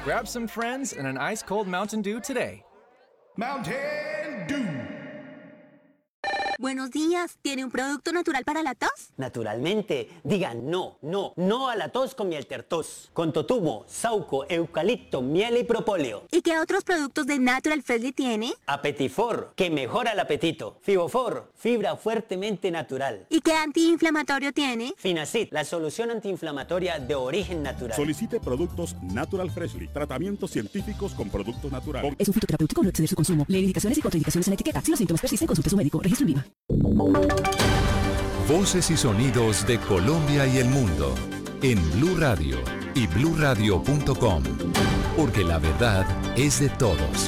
Grab some friends and an ice-cold Mountain Dew today. Mountain Dew. Buenos días, ¿tiene un producto natural para la tos? Naturalmente, digan no a la tos con miel tertos, con totumo, sauco, eucalipto, miel y propóleo. ¿Y qué otros productos de Natural Freshly tiene? Apetifor, que mejora el apetito. Fibofor, fibra fuertemente natural. ¿Y qué antiinflamatorio tiene? Finacid, la solución antiinflamatoria de origen natural. Solicite productos Natural Freshly, tratamientos científicos con productos naturales. Es un fitoterapéutico, no exceder su consumo. Lee indicaciones y contraindicaciones en la etiqueta. Si los síntomas persisten, consulte a su médico. Registro en VIVA. Voces y sonidos de Colombia y el mundo en Blue Radio y bluradio.com, porque la verdad es de todos.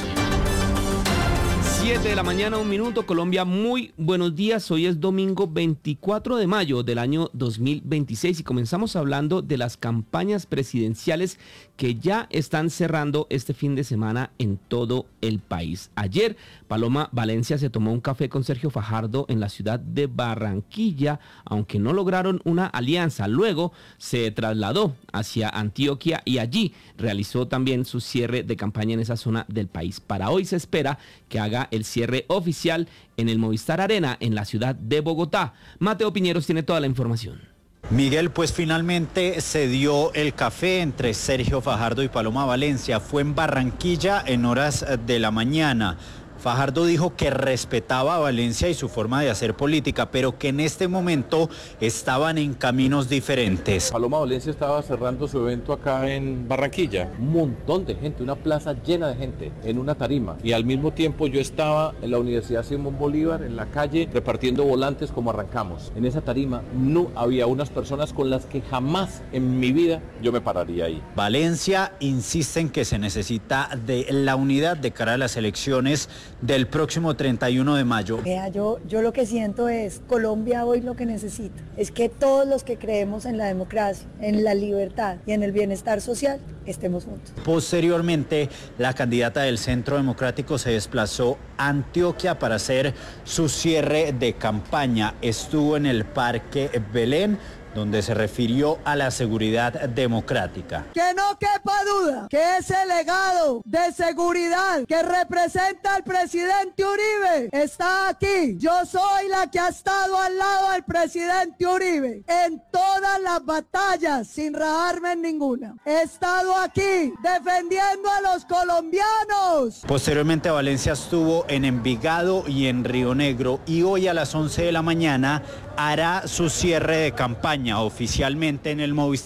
7 de la mañana, 1 minuto, Colombia, muy buenos días. Hoy es domingo 24 de mayo del año 2026 y comenzamos hablando de las campañas presidenciales que ya están cerrando este fin de semana en todo el país. Ayer, Paloma Valencia se tomó un café con Sergio Fajardo en la ciudad de Barranquilla, aunque no lograron una alianza. Luego se trasladó hacia Antioquia y allí realizó también su cierre de campaña en esa zona del país. Para hoy se espera que haga el cierre oficial en el Movistar Arena en la ciudad de Bogotá. Mateo Piñeros tiene toda la información. Miguel, pues finalmente se dio el café entre Sergio Fajardo y Paloma Valencia. Fue en Barranquilla en horas de la mañana. Fajardo dijo que respetaba a Valencia y su forma de hacer política, pero que en este momento estaban en caminos diferentes. Paloma Valencia estaba cerrando su evento acá en Barranquilla. Un montón de gente, una plaza llena de gente, en una tarima. Y al mismo tiempo yo estaba en la Universidad Simón Bolívar, en la calle, repartiendo volantes como arrancamos. En esa tarima no había unas personas con las que jamás en mi vida yo me pararía ahí. Valencia insiste en que se necesita de la unidad de cara a las elecciones del próximo 31 de mayo. Yo lo que siento es, Colombia hoy lo que necesita es que todos los que creemos en la democracia, en la libertad y en el bienestar social, estemos juntos. Posteriormente, la candidata del Centro Democrático se desplazó a Antioquia para hacer su cierre de campaña. Estuvo en el Parque Belén, donde se refirió a la seguridad democrática. Que no quepa duda que ese legado de seguridad que representa al presidente Uribe está aquí. Yo soy la que ha estado al lado del presidente Uribe en todas las batallas, sin rajarme en ninguna. He estado aquí defendiendo a los colombianos. Posteriormente, Valencia estuvo en Envigado y en Río Negro, y hoy a las 11 de la mañana hará su cierre de campaña oficialmente en el Movistar